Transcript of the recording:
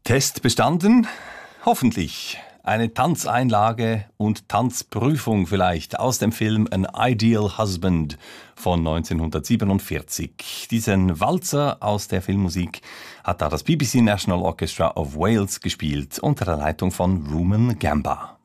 Test bestanden? Hoffentlich. Eine Tanzeinlage und Tanzprüfung vielleicht aus dem Film An Ideal Husband von 1947. Diesen Walzer aus der Filmmusik hat da das BBC National Orchestra of Wales gespielt unter der Leitung von Rumen Gamba.